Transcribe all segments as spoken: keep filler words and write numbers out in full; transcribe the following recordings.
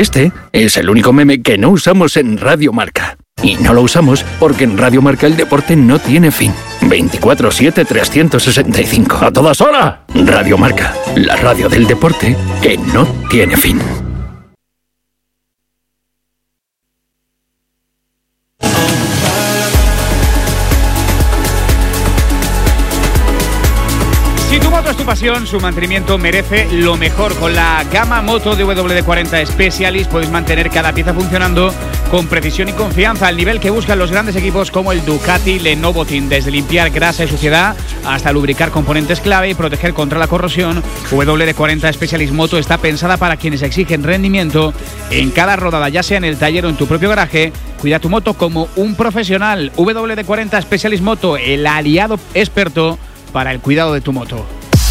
Este es el único meme que no usamos en Radio Marca. Y no lo usamos porque en Radio Marca el deporte no tiene fin. veinticuatro siete trescientos sesenta y cinco. ¡A todas horas! Radio Marca, la radio del deporte que no tiene fin. Si tu moto es tu pasión, su mantenimiento merece lo mejor. Con la gama moto de W D cuarenta Specialist puedes mantener cada pieza funcionando con precisión y confianza, al nivel que buscan los grandes equipos como el Ducati Lenovo Team. Desde limpiar grasa y suciedad hasta lubricar componentes clave y proteger contra la corrosión, W D cuarenta Specialist Moto está pensada para quienes exigen rendimiento en cada rodada, ya sea en el taller o en tu propio garaje. Cuida tu moto como un profesional. W D cuarenta Specialist Moto, el aliado experto para el cuidado de tu moto.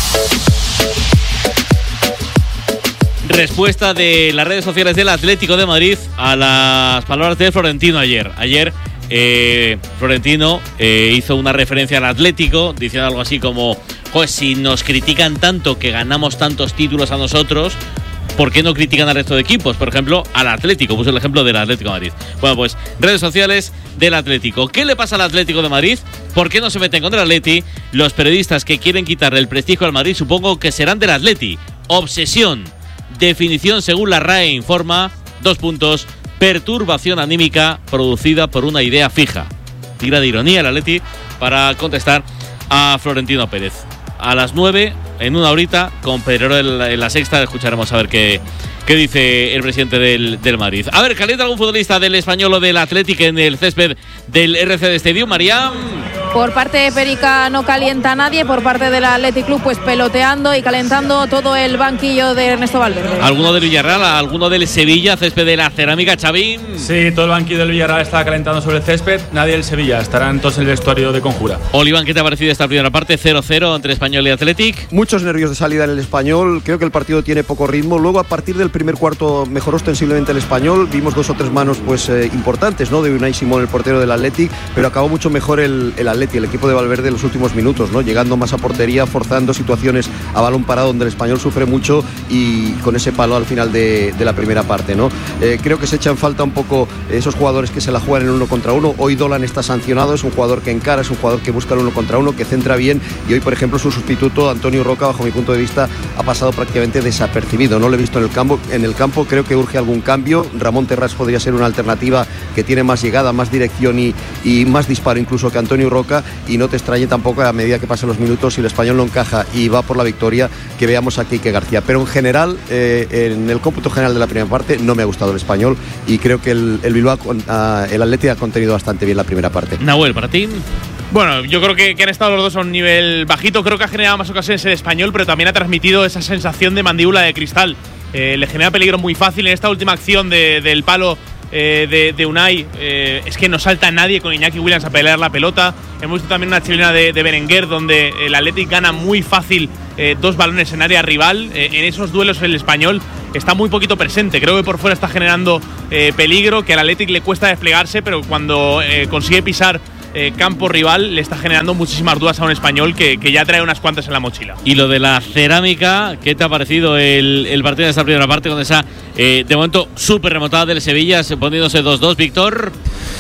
Respuesta de las redes sociales del Atlético de Madrid a las palabras de Florentino ayer. Ayer eh, Florentino eh, hizo una referencia al Atlético, diciendo algo así como: pues si nos critican tanto que ganamos tantos títulos a nosotros, ¿por qué no critican al resto de equipos? Por ejemplo, al Atlético. Puso el ejemplo del Atlético de Madrid. Bueno, pues redes sociales del Atlético. ¿Qué le pasa al Atlético de Madrid? ¿Por qué no se meten contra el Atleti? Los periodistas que quieren quitarle el prestigio al Madrid supongo que serán del Atleti. Obsesión. Definición según la R A E informa. Dos puntos. Perturbación anímica producida por una idea fija. Tira de ironía el Atleti para contestar a Florentino Pérez. A las nueve, en una horita, con Pedrero en la Sexta, escucharemos a ver qué, qué dice el presidente del, del Madrid. A ver, ¿calienta algún futbolista del Español o del Athletic en el césped del R C D Stadium, María? Por parte de Perica no calienta nadie, por parte del Athletic Club pues peloteando y calentando todo el banquillo de Ernesto Valverde. ¿Alguno del Villarreal, alguno del Sevilla, césped de la Cerámica, Xavi? Sí, todo el banquillo del Villarreal está calentando sobre el césped, nadie del Sevilla, estarán todos en el vestuario de Conjura. Oliván, ¿qué te ha parecido esta primera parte? cero cero entre Español y Athletic. Muchos nervios de salida en el Español, creo que el partido tiene poco ritmo, luego a partir del primer cuarto mejoró ostensiblemente el Español, vimos dos o tres manos pues eh, importantes, ¿no? De Unai Simón, el portero del Athletic, pero acabó mucho mejor el, el Athletic, el equipo de Valverde en los últimos minutos, ¿no? Llegando más a portería, forzando situaciones a balón parado donde el Español sufre mucho y con ese palo al final de, de la primera parte, ¿no? Eh, creo que se echan falta un poco esos jugadores que se la juegan en uno contra uno. Hoy Dolan está sancionado, es un jugador que encara, es un jugador que busca el uno contra uno, que centra bien, y hoy por ejemplo su sustituto Antonio Roca, bajo mi punto de vista, ha pasado prácticamente desapercibido, no lo he visto en el campo, en el campo creo que urge algún cambio. Ramón Terrás podría ser una alternativa que tiene más llegada, más dirección y, y más disparo incluso que Antonio Roca, y no te extrañe tampoco a medida que pasen los minutos, si el Español no encaja y va por la victoria, que veamos a Quique García. Pero en general, eh, en el cómputo general de la primera parte no me ha gustado el Español y creo que el, el Bilbao, uh, el Athletic ha contenido bastante bien la primera parte. Nahuel, ¿para ti? Bueno, yo creo que, que han estado los dos a un nivel bajito. Creo que ha generado más ocasiones el Español, pero también ha transmitido esa sensación de mandíbula de cristal. Eh, le genera peligro muy fácil en esta última acción de, del palo eh, de, de Unai. Eh, es que no salta nadie con Iñaki Williams a pelear la pelota. Hemos visto también una chilena de, de Berenguer, donde el Athletic gana muy fácil eh, dos balones en área rival. Eh, en esos duelos el Español está muy poquito presente. Creo que por fuera está generando eh, peligro, que al Athletic le cuesta desplegarse, pero cuando eh, consigue pisar Eh, campo rival le está generando muchísimas dudas a un Español que, que ya trae unas cuantas en la mochila. Y lo de la Cerámica, ¿qué te ha parecido el, el partido de esta primera parte con esa, eh, de momento, súper remontada del Sevilla, poniéndose dos dos, Víctor?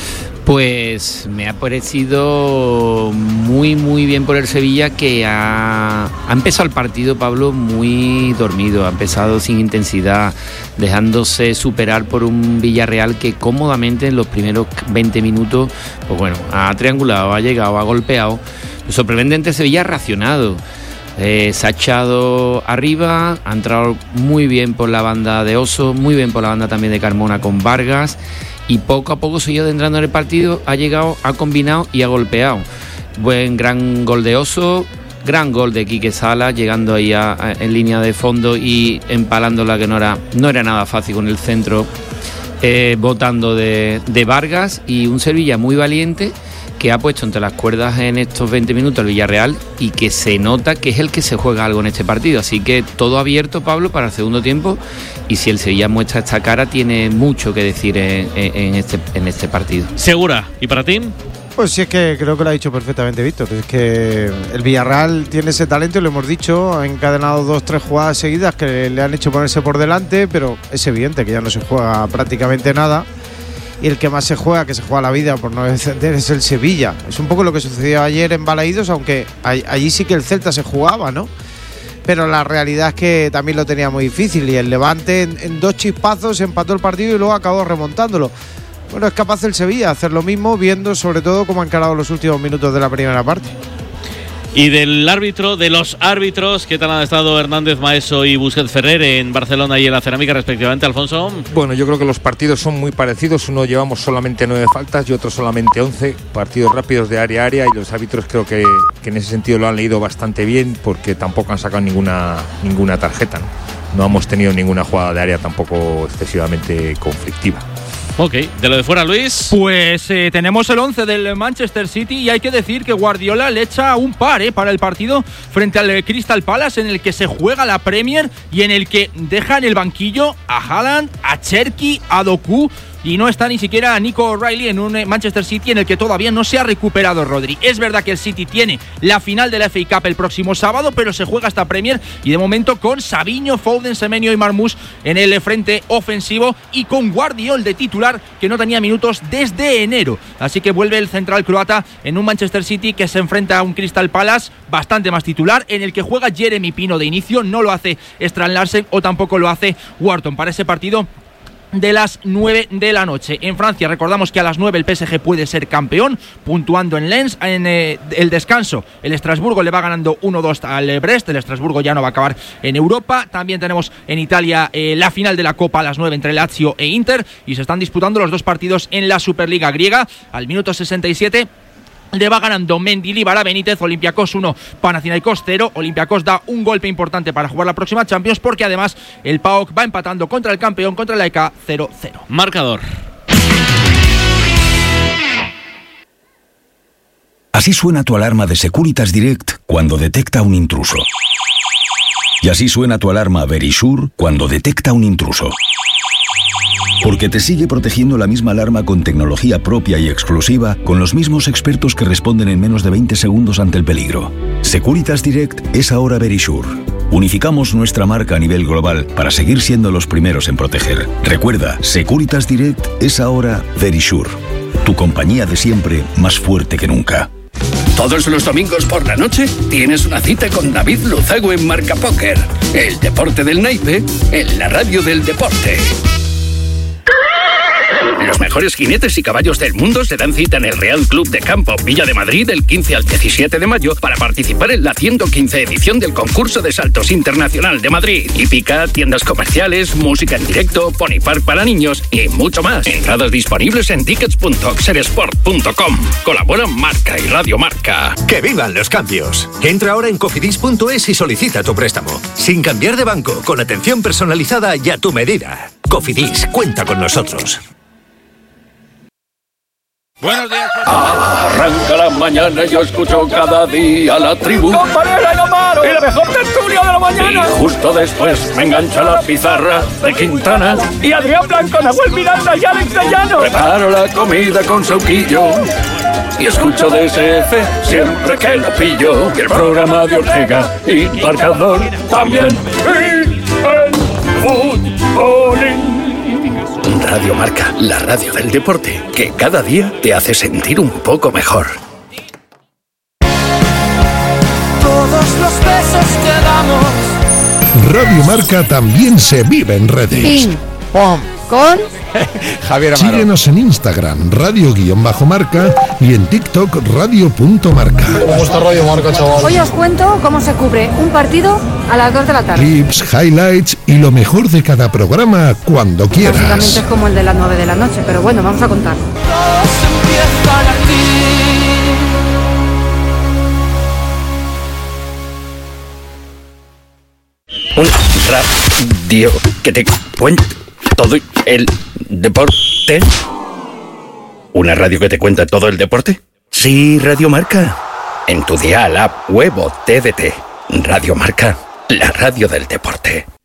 Pues me ha parecido muy muy bien por el Sevilla, que ha, ha empezado el partido, Pablo, muy dormido, ha empezado sin intensidad, dejándose superar por un Villarreal que cómodamente en los primeros veinte minutos, pues bueno, ha triangulado, ha llegado, ha golpeado. Lo sorprendente, Sevilla ha reaccionado. Eh, se ha echado arriba, ha entrado muy bien por la banda de Oso, muy bien por la banda también de Carmona con Vargas, y poco a poco se ha ido adentrando en el partido, ha llegado, ha combinado y ha golpeado. Buen gran gol de Oso, gran gol de Quique Sala, llegando ahí a, a, en línea de fondo y empalándola, que no era, no era nada fácil con el centro, eh, botando de, de Vargas, y un Sevilla muy valiente que ha puesto entre las cuerdas en estos veinte minutos el Villarreal, y que se nota que es el que se juega algo en este partido. Así que todo abierto, Pablo, para el segundo tiempo, y si el Sevilla muestra esta cara, tiene mucho que decir en, en, este, en este partido. ¿Segura? ¿Y para ti? Pues sí, es que creo que lo ha dicho perfectamente Víctor. Es que el Villarreal tiene ese talento, lo hemos dicho, ha encadenado dos, tres jugadas seguidas que le han hecho ponerse por delante, pero es evidente que ya no se juega prácticamente nada. Y el que más se juega, que se juega la vida por no descender, es el Sevilla. Es un poco lo que sucedió ayer en Balaídos, aunque allí sí que el Celta se jugaba, ¿no? Pero la realidad es que también lo tenía muy difícil y el Levante en, en dos chispazos empató el partido y luego acabó remontándolo. Bueno, es capaz el Sevilla de hacer lo mismo, viendo sobre todo cómo han encarado los últimos minutos de la primera parte. Y del árbitro, de los árbitros, ¿qué tal han estado Hernández Maeso y Busquets Ferrer en Barcelona y en la Cerámica respectivamente, Alfonso? Bueno, yo creo que los partidos son muy parecidos. Uno llevamos solamente nueve faltas y otro solamente once. Partidos rápidos de área a área y los árbitros creo que, que en ese sentido lo han leído bastante bien porque tampoco han sacado ninguna, ninguna tarjeta, ¿no? No hemos tenido ninguna jugada de área tampoco excesivamente conflictiva. Ok, de lo de fuera, Luis. Pues eh, tenemos el once del Manchester City y hay que decir que Guardiola le echa un par eh, para el partido frente al Crystal Palace, en el que se juega la Premier y en el que deja en el banquillo a Haaland, a Cherki, a Doku. Y no está ni siquiera Nico O'Reilly en un Manchester City en el que todavía no se ha recuperado Rodri. Es verdad que el City tiene la final de la F A Cup el próximo sábado, pero se juega esta Premier y de momento con Savinho, Foden, Semenyo y Marmoush en el frente ofensivo y con Guardiol de titular, que no tenía minutos desde enero. Así que vuelve el central croata en un Manchester City que se enfrenta a un Crystal Palace bastante más titular, en el que juega Jeremy Pino de inicio, no lo hace Strand Larsen o tampoco lo hace Wharton para ese partido de las nueve de la noche. En Francia recordamos que a las nueve el P S G puede ser campeón, puntuando en Lens. En eh, el descanso el Estrasburgo le va ganando uno dos al Brest. El Estrasburgo ya no va a acabar en Europa. También tenemos en Italia eh, la final de la Copa a las nueve entre Lazio e Inter, y se están disputando los dos partidos en la Superliga griega. Al minuto sesenta y siete le va ganando Mendilibar a Benítez. Olympiacos uno, Panathinaikos cero. Olympiacos da un golpe importante para jugar la próxima Champions, porque además el P A O K va empatando contra el campeón, contra el A E K, cero cero. Marcador. Así suena tu alarma de Securitas Direct cuando detecta un intruso. Y así suena tu alarma Verisure cuando detecta un intruso. Porque te sigue protegiendo la misma alarma con tecnología propia y exclusiva, con los mismos expertos que responden en menos de veinte segundos ante el peligro. Securitas Direct es ahora Verisure. Unificamos nuestra marca a nivel global para seguir siendo los primeros en proteger. Recuerda, Securitas Direct es ahora Verisure. Tu compañía de siempre, más fuerte que nunca. Todos los domingos por la noche tienes una cita con David Luzago en Marca Póker. El deporte del naipe en la radio del deporte. Los mejores jinetes y caballos del mundo se dan cita en el Real Club de Campo Villa de Madrid del quince al diecisiete de mayo para participar en la ciento quince edición del concurso de saltos internacional de Madrid. Hípica, tiendas comerciales, música en directo, pony park para niños y mucho más. Entradas disponibles en tickets punto oxeresport punto com. Colaboran Marca y Radio Marca. ¡Que vivan los cambios! Entra ahora en cofidis punto es y solicita tu préstamo. Sin cambiar de banco, con atención personalizada y a tu medida. Cofidis, cuenta con nosotros. Buenos días. Arranca la mañana y yo escucho cada día la tribu. Con Varela y Amaro y la mejor tertulia de la mañana. Y justo después me engancha la pizarra de Quintana. Y Adrián Blanco, Nahuel Miranda y Alex de Llano. Preparo la comida con Sauquillo y escucho D S F siempre que lo pillo. Y el programa de Ortega y Marcador también. Y el fútbolín. Radio Marca, la radio del deporte, que cada día te hace sentir un poco mejor. Todos los besos que damos. Radio Marca también se vive en redes. Ping, pom, con Javier Amaro. Síguenos en Instagram, radio-marca, y en TikTok, radio.marca. ¿Cómo está Radio Marca, chaval? Hoy os cuento cómo se cubre un partido a las dos de la tarde. Clips, highlights y lo mejor de cada programa cuando quieras. Básicamente es como el de las nueve de la noche, pero bueno, vamos a contar. Un radio que te cuenta todo el deporte. ¿Una radio que te cuenta todo el deporte? Sí, Radio Marca. En tu dial, app, web o T D T. Radio Marca, la radio del deporte.